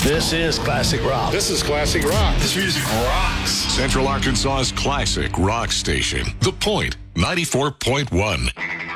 This is classic rock. This is classic rock. This music rocks. Central Arkansas's classic rock station, The Point, 94.1.